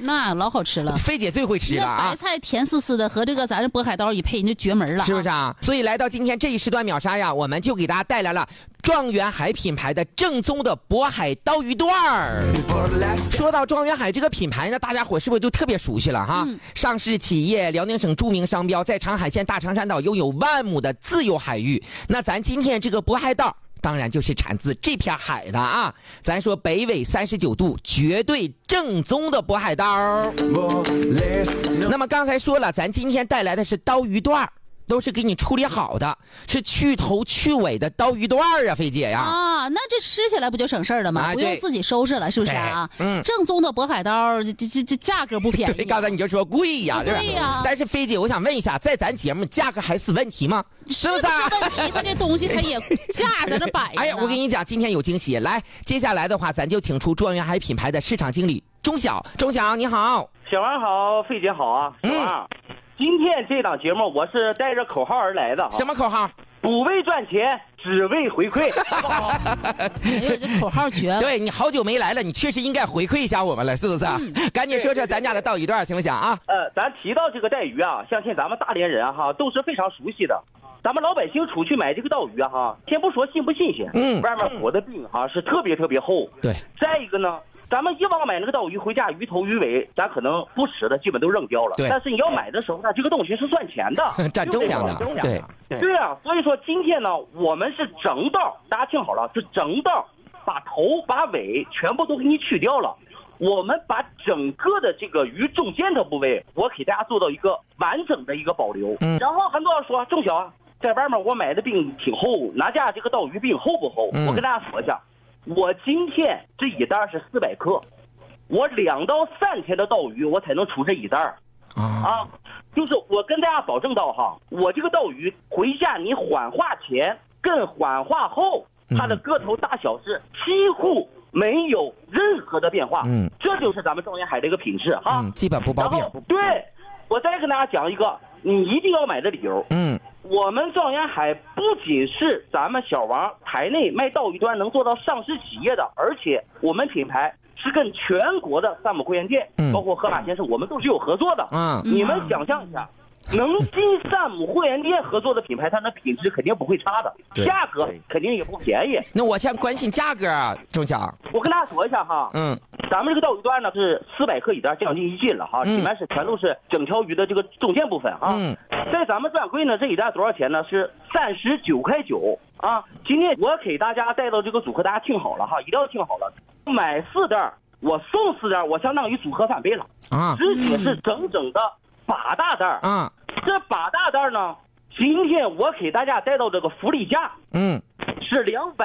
那老好吃了。 菲姐最会吃了啊！ 白菜甜丝丝的，和这个咱这渤海刀一配，你就绝门了， 是不是啊？所以来到今天这一时段秒杀呀，我们就给大家带来了状元海品牌的正宗的渤海刀鱼段儿。说到状元海这个品牌呢，大家伙是不是就特别熟悉了哈？上市企业，辽宁省著名商标，在长海县大长山岛拥有10000亩的自由海域。那咱今天这个渤海道当然就是产自这片海的啊！咱说北纬39度，绝对正宗的渤海刀。那么刚才说了，咱今天带来的是刀鱼段，都是给你处理好的，是去头去尾的刀鱼段啊，菲姐呀！ 啊，那这吃起来不就省事儿了吗？不用自己收拾了，是不是啊？正宗的渤海刀，这价格不便宜。 对，刚才你就说贵呀，对吧？ 对呀。 但是菲姐，我想问一下，在咱节目价格还是问题吗？ 是不是问题？它这东西它也架在那摆着。 哎呀，我跟你讲，今天有惊喜。来，接下来的话，咱就请出状元海品牌的市场经理钟晓。钟晓，你好。 小王好，菲姐好啊。小王，今天这档节目我是带着口号而来的。 什么口号？ 不为赚钱，只为回馈。 哎呦，这口号绝了！ 对，你好久没来了，你确实应该回馈一下我们了，是不是？赶紧说说咱家的刀鱼段行不行啊？ 咱提到这个带鱼啊，相信咱们大连人哈都是非常熟悉的。咱们老百姓出去买这个刀鱼啊哈，先不说新不新鲜，外面裹的冰哈是特别特别厚。 对。 再一个呢，咱们以往买那个刀鱼回家，鱼头鱼尾咱可能不吃的，基本都扔掉了。 对。 但是你要买的时候呢，这个东西是算钱的， 占重量的。对。 对啊，所以说今天呢，我们是整刀，大家听好了，是整刀，把头把尾全部都给你去掉了。我们把整个的这个鱼中间的部位，我给大家做到一个完整的一个保留。然后很多人说，钟晓在外面我买的冰挺厚，哪家这个刀鱼冰厚不厚？我跟大家说一下，我今天这一袋是400克，我2到3天的刀鱼我才能出这一袋啊。就是我跟大家保证到哈，我这个刀鱼回家你缓化前跟缓化后，它的个头大小是几乎没有任何的变化。这就是咱们状元海的一个品质哈。 基本不包病。 对，我再跟大家讲一个你一定要买的理由。我们状元海不仅是咱们小王台内卖刀鱼段能做到上市企业的，而且我们品牌是跟全国的3姆会员店，包括河马先生，我们都是有合作的。你们想象一下，能进3姆会员店合作的品牌，它的品质肯定不会差的，价格肯定也不便宜。 那我先关心价格啊，钟晓。 我跟大家说一下哈，咱们这个刀鱼段呢是400克一袋，将近1斤了哈，里面是全都是整条鱼的这个中间部分啊。在咱们专柜呢，这一袋多少钱呢？是39.9块啊。今天我给大家带到这个组合，大家听好了哈，一定要听好了，买4袋我送4袋，我相当于组合翻倍了啊，直接是整整的8大袋啊。这8大袋呢，今天我给大家带到这个福利价，是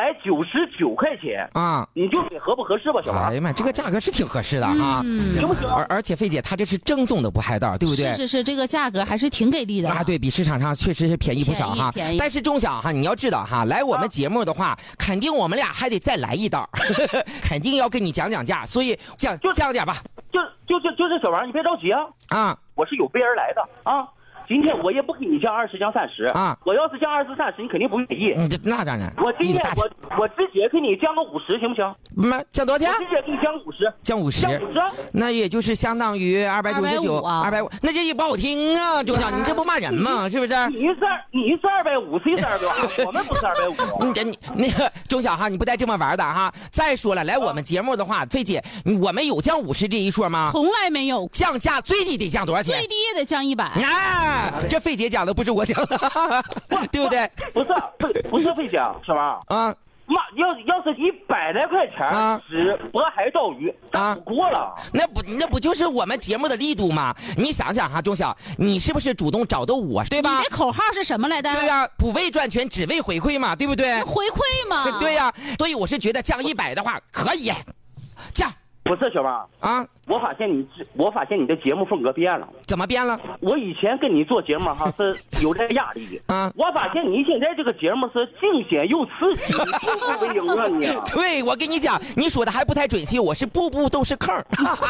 299块钱啊，你就说合不合适吧，小王？ 哎呀妈，这个价格是挺合适的哈， 行不行？ 而且菲姐，她这是正宗的渤海道，对不对？ 是，这个价格还是挺给力的啊，对比市场上确实是便宜不少哈。但是钟晓哈，你要知道哈，来我们节目的话，肯定我们俩还得再来一道，肯定要跟你讲价，所以降点吧。 就是小王，你别着急啊，我是有备而来的啊。今天我也不给你降20降30啊！我要是降20、30，你肯定不愿意。 那当然。 我今天我直接给你降个50，行不行？ 降多少钱？ 我直接给你降50。 降50。那也就是相当于299、250，那这也不好听啊，钟晓，你这不骂人吗？是不是？ 你是250，谁是250？我们不是250。 那个钟晓哈，你不带这么玩的哈。再说了，来我们节目的话，菲姐，我们有降50这一说吗？ 从来没有。 降价最低得降多少钱？ 最低也得降100。 啊！这费姐讲的不是我讲的，对不对？ 不是费姐，小王啊，妈，要是100来块钱吃渤海刀鱼啊，不过了。 那不就是我们节目的力度吗？你想想哈，钟晓，你是不是主动找的我，对吧？ 你这口号是什么来的？ 对呀，不为赚钱，只为回馈嘛，对不对？ 回馈嘛。 对呀，所以我是觉得降100的话可以，降。 不是小王啊，我发现你的节目风格变了。 怎么变了？ 我以前跟你做节目哈是有点压力啊，我发现你现在这个节目是惊险又刺激，步步为营啊你。 对，我跟你讲，你说的还不太准确，我是步步都是坑，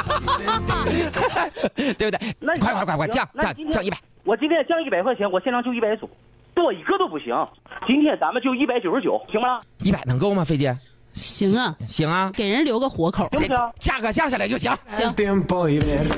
对不对？ 那快降100。 我今天降100块钱，我现场就100组，多一个都不行。今天咱们就199，行吗 ？100能够吗，菲姐？ 行啊， 行啊， 给人留个活口， 行不行？ 价格降下来就行。 行。